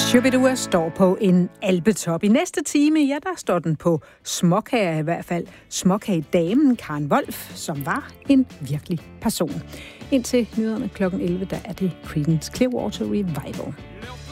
Shubidua står på en alpetop. I næste time, ja, der står den på småkager i hvert fald. Småkagedamen Karen Wolf, som var en virkelig person. Indtil nyhederne kl. 11, der er det Creedence Clearwater Revival.